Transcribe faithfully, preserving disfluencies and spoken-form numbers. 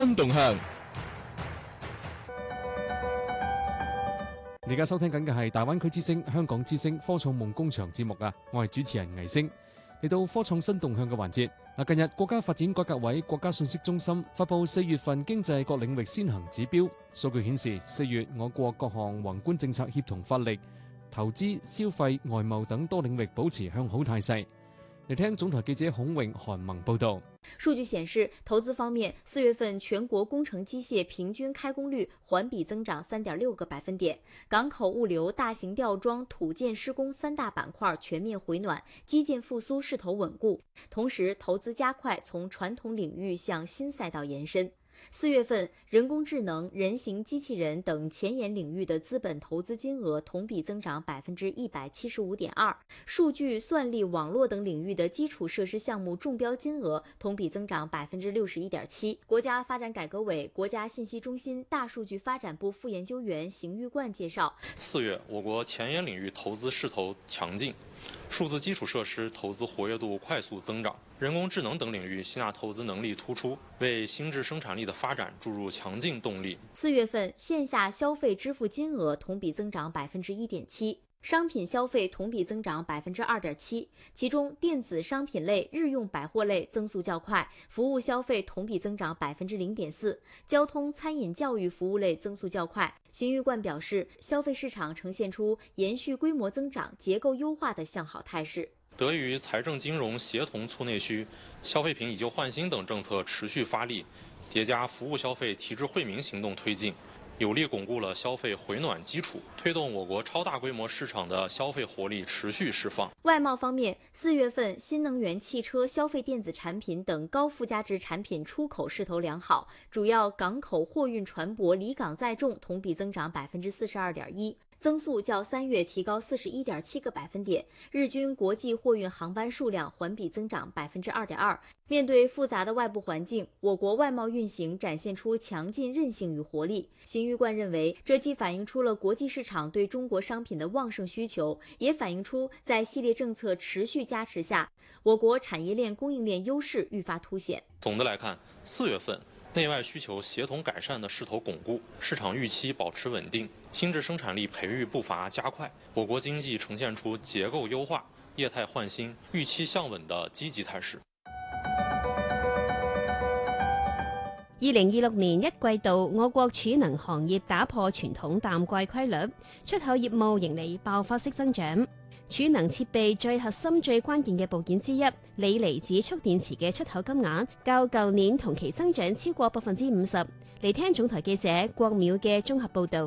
新動向。 你而家收聽緊嘅係大灣區之聲、香港之聲科創夢工場節目啊！我係主持人倪星。嚟到科創新動向嘅環節。嗱，近日國家發展改革委、國家信息中心發布四月份經濟各領域先行指標，數據顯示四月我國各項宏觀政策協同發力，投資、消費、外貿等多領域保持向好態勢。嚟聽總台記者孔穎、韓萌報道。 數據顯示，投資方面，四月份全國工程機械平均開工率環比增長三點六個百分點，港口物流、大型吊裝、土建施工三大板塊全面回暖，基建復甦勢頭穩固。同時，投資加快從傳統領域向新賽道延伸。四月份，人工智能、人形機器人等前沿領域的資本投資金額同比增長百分之一百七十五點二，數據、算力、網絡等領域的基礎設施項目中標金額同比增長百分之六十一點七。國家發展改革委國家信息中心大數據發展部副研究員邢玉冠介紹： 四月，我國前沿領域投資勢頭強勁。數字基礎設施投資活躍度快速增長，人工智能等領域吸納投資能力突出，為新質生產力的發展注入強勁動力。 四月份線下消費支付金額同比增長百分之一點七，商品消費同比增長百分之二點七，其中電子商品類、日用百貨類增速較快，服務消費同比增長百分之零點四，交通、餐飲、教育服務類增速較快。邢玉冠表示，消費市場呈現出延續規模增長、結構優化的向好態勢。 得益於財政金融協同促內需、消費品以舊換新等政策持續發力，疊加服務消費提質惠民行動推進，有力鞏固了消費回暖基礎，推動我國超大規模市場的消費活力持續釋放。 外貿方面，四月份新能源汽車、消費電子產品等高附加值產品出口勢頭良好，主要港口貨運船舶離港載重同比增長百分之四十二點一。增速較三月提高四十一點七個百分點，日均國際貨運航班數量環比增長百分之二點二。面對複雜的外部環境，我國外貿運行展現出強勁韌性與活力。邢玉冠認為，這既反映出了國際市場對中國商品的旺盛需求，也反映出在系列政策持續加持下，我國產業鏈供應鏈優勢愈發凸顯。 總的來看，四月份內外需求協同改善的勢頭鞏固，市場預期保持穩定，新質生產力培育步伐加快，我國經濟呈現出結構優化、業態換新、預期向穩的積極態勢。 二零二六年一季度，我國儲能行業打破傳統淡季規律，出口業務盈利爆發式增長。儲能設備最核心、最關鍵嘅部件之一，鋰離子蓄電池嘅出口金額較舊年同期增長超過百分之五十。嚟聽總台記者郭淼嘅綜合報導。